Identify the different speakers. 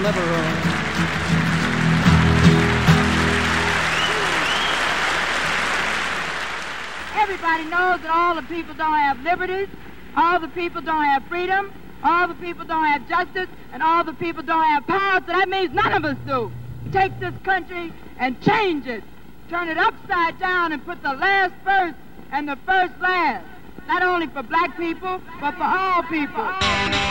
Speaker 1: Deliver Room.
Speaker 2: Everybody knows that all the people don't have liberties, all the people don't have freedom, all the people don't have justice, and all the people don't have power, so that means none of us do. Take this country and change it. Turn it upside down and put the last first and the first last. Not only for black people, but for all people.